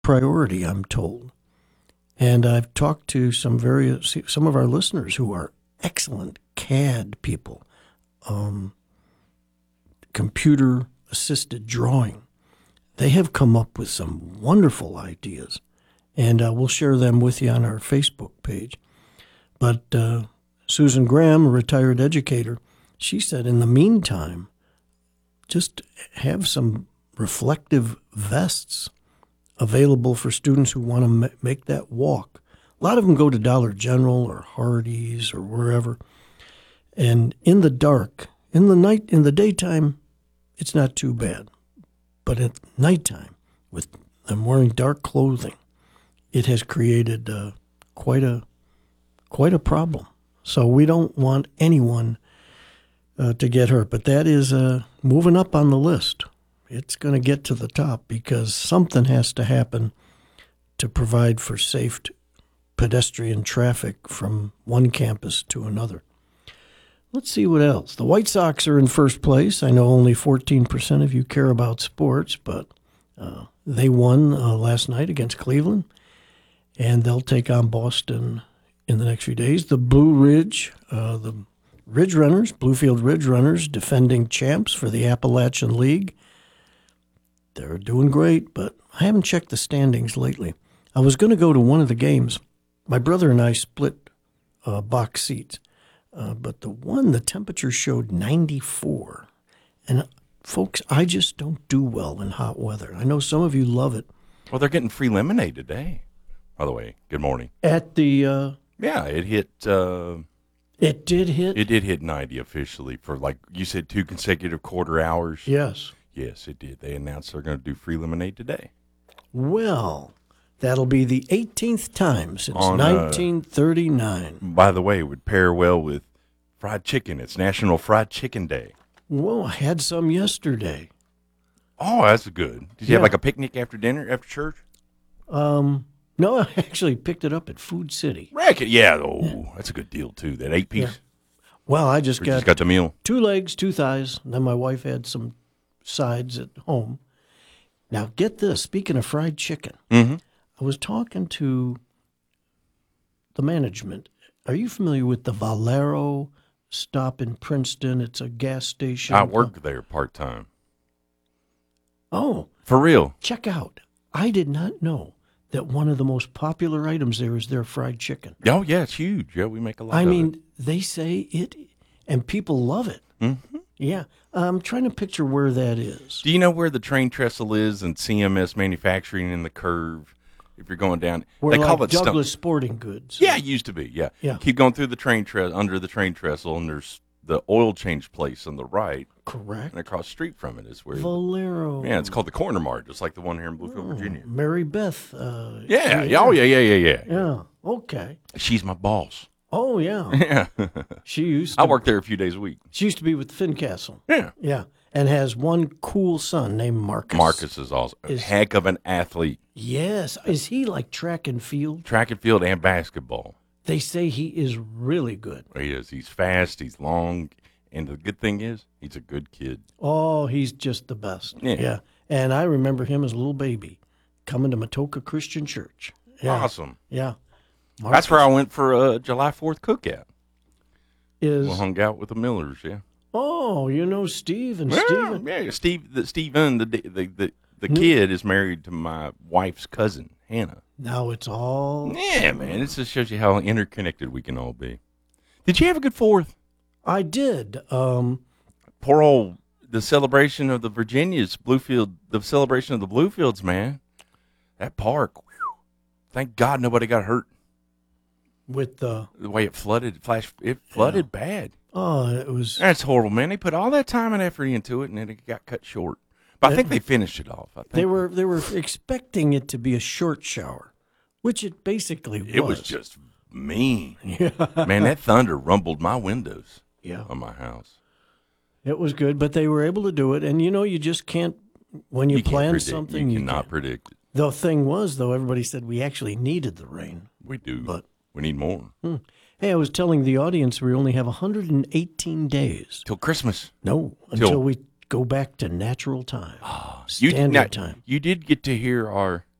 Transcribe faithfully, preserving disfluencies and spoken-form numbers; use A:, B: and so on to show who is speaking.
A: priority, I'm told. And I've talked to some very some of our listeners who are excellent C A D people, um, computer-assisted drawing. They have come up with some wonderful ideas, and uh, we'll share them with you on our Facebook page. But uh, Susan Graham, a retired educator, she said in the meantime, just have some reflective vests available for students who want to ma- make that walk. A lot of them go to Dollar General or Hardee's or wherever. And in the dark, in the night, in the daytime, it's not too bad. But at nighttime, with them wearing dark clothing, it has created uh, quite a quite a problem. So we don't want anyone uh, to get hurt. But that is uh, moving up on the list. It's going to get to the top because something has to happen to provide for safe pedestrian traffic from one campus to another. Let's see what else. The White Sox are in first place. I know only fourteen percent of you care about sports, but uh, they won uh, last night against Cleveland, and they'll take on Boston in the next few days. The Blue Ridge, uh, the Ridge Runners, Bluefield Ridge Runners, defending champs for the Appalachian League. They're doing great, but I haven't checked the standings lately. I was going to go to one of the games. My brother and I split uh, box seats. Uh, but the one, the temperature showed ninety-four. And, uh, folks, I just don't do well in hot weather. I know some of you love it.
B: Well, they're getting free lemonade today, by the way. Good morning.
A: At the... Uh,
B: yeah, it hit... Uh,
A: it did hit?
B: It did hit ninety officially for, like you said, two consecutive quarter hours.
A: Yes.
B: Yes, it did. They announced they're going to do free lemonade today.
A: Well... That'll be the eighteenth time since
B: On,
A: nineteen thirty-nine.
B: Uh, by the way, it would pair well with fried chicken. It's National Fried Chicken Day.
A: Whoa, I had some yesterday.
B: Oh, that's good. Did you
A: yeah.
B: have like a picnic after dinner, after church?
A: Um, no, I actually picked it up at Food City.
B: Racket, yeah. Oh, yeah. That's a good deal, too. That eight piece.
A: Yeah. Well, I just
B: or
A: got,
B: just got the meal.
A: Two legs, two thighs. And then my wife had some sides at home. Now, get this. Speaking of fried chicken.
B: Mm-hmm.
A: I was talking to the management. Are you familiar with the Valero stop in Princeton? It's a gas station.
B: I work there part-time.
A: Oh.
B: For real?
A: Check out. I did not know that one of the most popular items there is their fried chicken.
B: Oh, yeah, it's huge. Yeah, we make a lot
A: I
B: of
A: mean,
B: it.
A: they say it, and people love it.
B: Mm-hmm.
A: Yeah. I'm trying to picture where that is.
B: Do you know where the train trestle is and C M S Manufacturing in the curve? If you're going down,
A: We're
B: they
A: like
B: call it
A: Douglas
B: Stone.
A: Sporting Goods.
B: Yeah, it used to be. Yeah,
A: yeah.
B: Keep going through the train tre- under the train trestle, and there's the oil change place on the right.
A: Correct.
B: And across the street from it is where
A: Valero.
B: Yeah, it's called the Corner Mart, just like the one here in Bluefield,
A: oh,
B: Virginia.
A: Mary Beth. Uh,
B: yeah, yeah, oh yeah, yeah, yeah, yeah.
A: Yeah. Okay.
B: She's my boss.
A: Oh yeah.
B: Yeah.
A: She used. to...
B: I work there a few days a week.
A: She used to be with Fincastle.
B: Yeah.
A: Yeah. And has one cool son named Marcus.
B: Marcus is also a
A: is,
B: heck of an athlete.
A: Yes. Is he like track and field?
B: Track and field and basketball.
A: They say he is really good.
B: He is. He's fast. He's long. And the good thing is, he's a good kid.
A: Oh, he's just the best.
B: Yeah.
A: yeah. And I remember him as a little baby coming to Matoka Christian Church. Yeah.
B: Awesome.
A: Yeah.
B: Marcus That's where I went for a July fourth cookout.
A: Is
B: we hung out with the Millers, yeah.
A: Oh, you know Steve and
B: yeah,
A: Steven.
B: Yeah, Steve, the, Steven, the, the, the, the kid is married to my wife's cousin, Hannah.
A: Now it's all...
B: Yeah, man, it just shows you how interconnected we can all be. Did you have a good fourth?
A: I did. Um,
B: Poor old, the celebration of the Virginias, Bluefield, the celebration of the Bluefields, man. That park, whew, thank God nobody got hurt.
A: With the...
B: The way it flooded, flash, it flooded yeah. bad.
A: Oh, it was...
B: That's horrible, man. They put all that time and effort into it, and then it got cut short. But I think they finished it off. I think.
A: They were they were expecting it to be a short shower, which it basically was.
B: It was just mean.
A: Yeah.
B: Man, that thunder rumbled my windows
A: yeah.
B: on my house.
A: It was good, but they were able to do it. And, you know, you just can't, when you,
B: you
A: plan
B: predict,
A: something,
B: you
A: you
B: cannot
A: can't.
B: predict it.
A: The thing was, though, everybody said we actually needed the rain.
B: We do,
A: but
B: we need more.
A: Hmm. Hey, I was telling the audience we only have one hundred eighteen days.
B: Till Christmas.
A: No,
B: Till...
A: until we go back to natural time,
B: oh,
A: standard
B: you, now,
A: time.
B: You did get to hear our